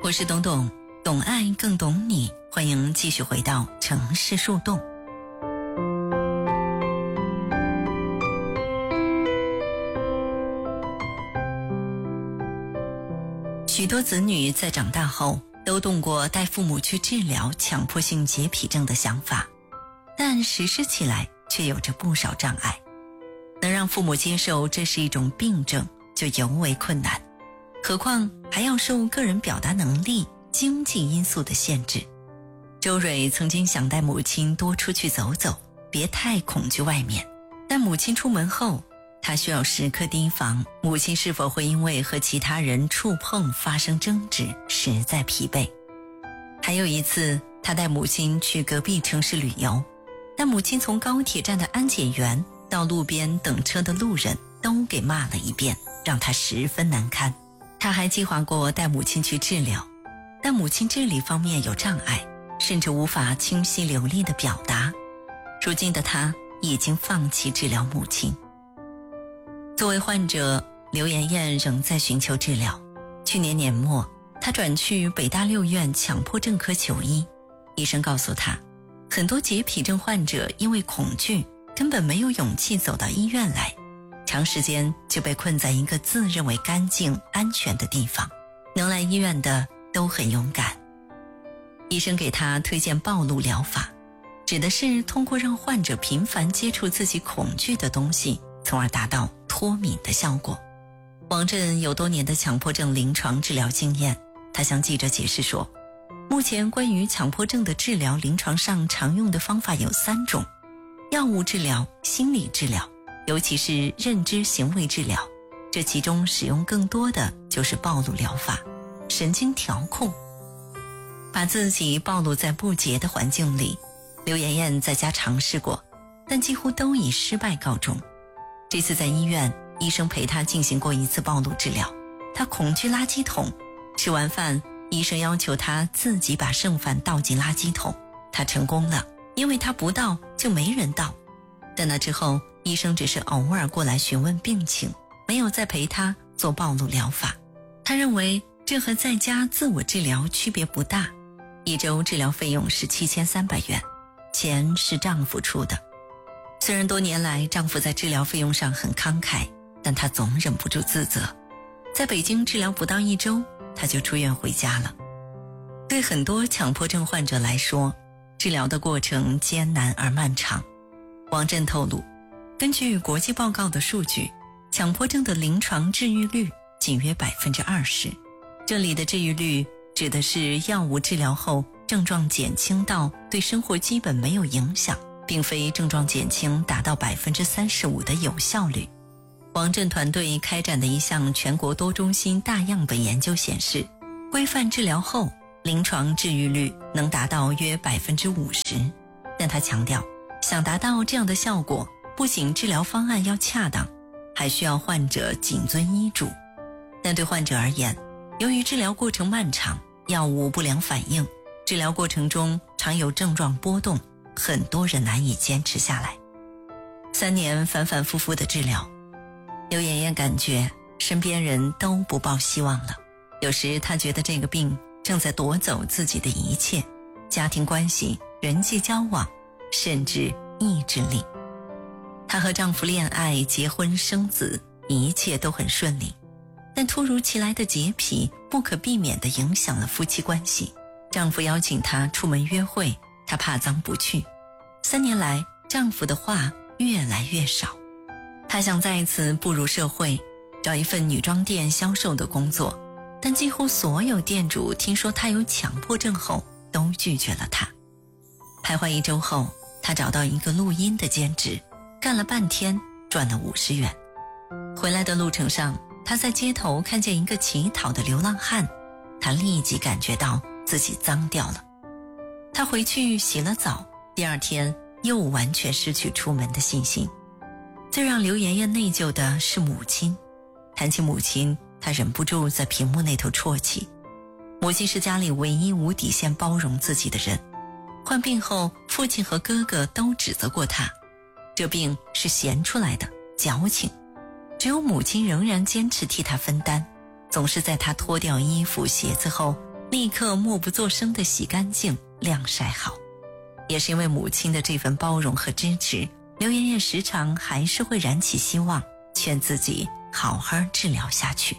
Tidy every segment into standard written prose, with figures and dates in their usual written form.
我是董董，懂爱更懂你，欢迎继续回到城市树洞。许多子女在长大后都动过带父母去治疗强迫性洁癖症的想法，但实施起来却有着不少障碍。能让父母接受这是一种病症就尤为困难，何况还要受个人表达能力、经济因素的限制。周蕊曾经想带母亲多出去走走，别太恐惧外面，但母亲出门后，他需要时刻提防母亲是否会因为和其他人触碰发生争执，实在疲惫。还有一次，他带母亲去隔壁城市旅游，但母亲从高铁站的安检员到路边等车的路人都给骂了一遍，让他十分难堪。他还计划过带母亲去治疗，但母亲智力方面有障碍，甚至无法清晰流利地表达。如今的他已经放弃治疗母亲。作为患者，刘妍妍仍在寻求治疗。去年年末，她转去北大6院强迫症科求医，医生告诉她，很多洁癖症患者因为恐惧，根本没有勇气走到医院来，长时间就被困在一个自认为干净、安全的地方，能来医院的都很勇敢。医生给他推荐暴露疗法，指的是通过让患者频繁接触自己恐惧的东西，从而达到脱敏的效果。王震有多年的强迫症临床治疗经验，他向记者解释说，目前关于强迫症的治疗临床上常用的方法有3种，药物治疗、心理治疗，尤其是认知行为治疗，这其中使用更多的就是暴露疗法，神经调控。把自己暴露在不洁的环境里，刘妍妍在家尝试过，但几乎都以失败告终。这次在医院，医生陪她进行过一次暴露治疗，她恐惧垃圾桶，吃完饭，医生要求她自己把剩饭倒进垃圾桶，她成功了，因为她不倒就没人倒。但那之后，医生只是偶尔过来询问病情，没有再陪她做暴露疗法。她认为这和在家自我治疗区别不大，1周治疗费用是7300元，钱是丈夫出的。虽然多年来丈夫在治疗费用上很慷慨，但她总忍不住自责。在北京治疗不到1周，她就出院回家了。对很多强迫症患者来说，治疗的过程艰难而漫长。王震透露，根据国际报告的数据，强迫症的临床治愈率仅约20%。这里的治愈率指的是药物治疗后症状减轻到对生活基本没有影响，并非症状减轻达到35%的有效率。王震团队开展的一项全国多中心大样本研究显示，规范治疗后临床治愈率能达到约50%。但他强调，想达到这样的效果，不仅治疗方案要恰当，还需要患者谨遵医嘱。但对患者而言，由于治疗过程漫长，药物不良反应，治疗过程中常有症状波动，很多人难以坚持下来。3年反反复复的治疗，刘妍妍感觉身边人都不抱希望了。有时她觉得这个病正在夺走自己的一切，家庭关系、人际交往，甚至意志力。她和丈夫恋爱、结婚、生子，一切都很顺利。但突如其来的洁癖不可避免地影响了夫妻关系。丈夫邀请她出门约会，她怕脏不去。3年来，丈夫的话越来越少。她想再一次步入社会，找一份女装店销售的工作，但几乎所有店主听说她有强迫症后都拒绝了她。徘徊1周后，她找到一个录音的兼职，干了半天，赚了50元。回来的路程上，她在街头看见一个乞讨的流浪汉，她立即感觉到自己脏掉了。她回去洗了澡，第2天又完全失去出门的信心。最让刘妍妍内疚的是母亲。谈起母亲，她忍不住在屏幕那头啜泣。母亲是家里唯一无底线包容自己的人。患病后，父亲和哥哥都指责过她，这病是闲出来的，矫情。只有母亲仍然坚持替她分担，总是在她脱掉衣服鞋子后， 立刻默不作声地洗干净晾晒好。也是因为母亲的这份包容和支持，刘妍妍时常还是会燃起希望，劝自己好好治疗下去。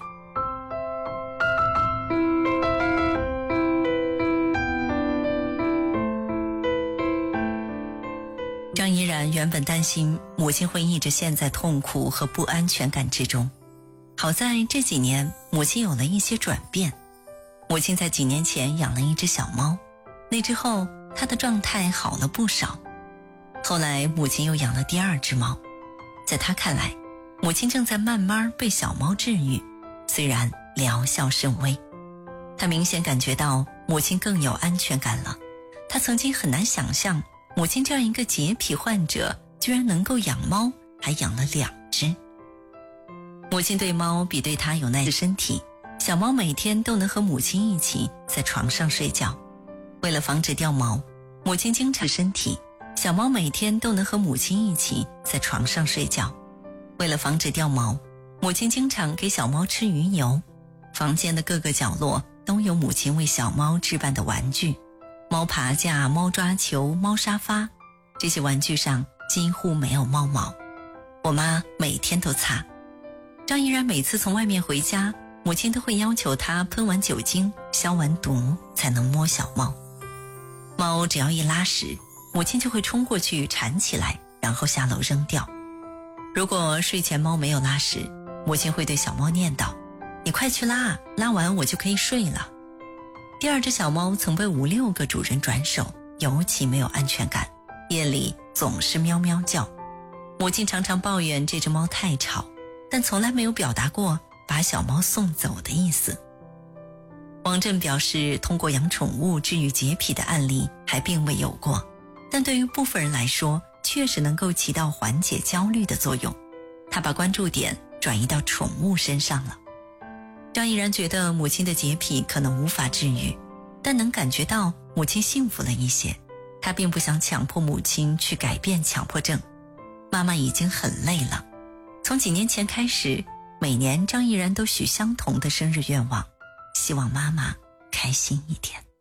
张依然原本担心母亲会一直陷在痛苦和不安全感之中，好在这几年母亲有了一些转变。母亲在几年前养了一只小猫，那之后她的状态好了不少。后来母亲又养了第二只猫，在她看来，母亲正在慢慢被小猫治愈，虽然疗效甚微。她明显感觉到母亲更有安全感了。她曾经很难想象母亲这样一个洁癖患者居然能够养猫，还养了2只。母亲对猫比对她有耐的身体，小猫每天都能和母亲一起在床上睡觉。为了防止掉毛，母亲经常身体，小猫每天都能和母亲一起在床上睡觉。为了防止掉毛，母亲经常给小猫吃鱼油。房间的各个角落都有母亲为小猫置办的玩具，猫爬架、猫抓球、猫沙发，这些玩具上几乎没有猫毛，我妈每天都擦。张依然每次从外面回家，母亲都会要求她喷完酒精、消完毒才能摸小猫。猫只要一拉屎，母亲就会冲过去铲起来，然后下楼扔掉。如果睡前猫没有拉屎，母亲会对小猫念叨：“你快去拉，拉完我就可以睡了。”第二只小猫曾被5、6个主人转手，尤其没有安全感，夜里总是喵喵叫。母亲常常抱怨这只猫太吵，但从来没有表达过把小猫送走的意思。王震表示，通过养宠物治愈洁癖的案例还并未有过，但对于部分人来说，确实能够起到缓解焦虑的作用。他把关注点转移到宠物身上了。张依然觉得母亲的洁癖可能无法治愈，但能感觉到母亲幸福了一些。他并不想强迫母亲去改变强迫症，妈妈已经很累了。从几年前开始，每年张依然都许相同的生日愿望，希望妈妈开心一点。